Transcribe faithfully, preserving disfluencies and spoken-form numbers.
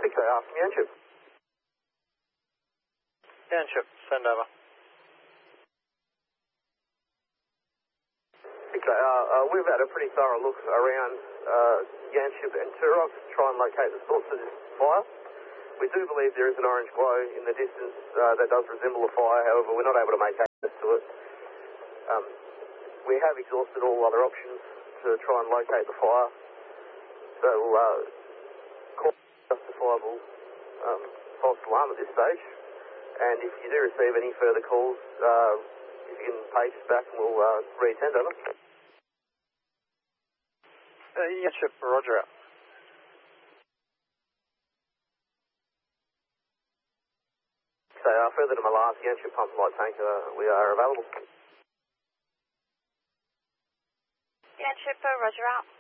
six A R from Yanship. Yanship, send over. six A R, uh, we've had a pretty thorough look around uh, Yanship and Turock to try and locate the source of this fire. We do believe there is an orange glow in the distance uh, that does resemble a fire, however we're not able to make access to it. Um, we have exhausted all other options to try and locate the fire, so uh, call justifiable um, false alarm at this stage, and if you do receive any further calls, uh, if you can page us back and we'll uh, re-attend over. Uh, Yanship, roger out. So uh, further to my last Yanship pump light tank, uh, we are available. Yanship, roger out.